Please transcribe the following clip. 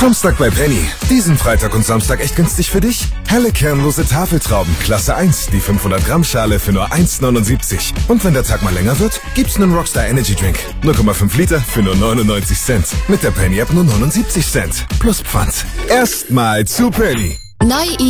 Samstag bei Penny. Diesen Freitag und Samstag echt günstig für dich? Helle kernlose Tafeltrauben, Klasse 1, die 500 Gramm Schale für nur 1,79. Und wenn der Tag mal länger wird, gibt's einen Rockstar Energy Drink. 0,5 Liter für nur 99 Cent. Mit der Penny App nur 79 Cent. Plus Pfand. Erstmal zu Penny. Neu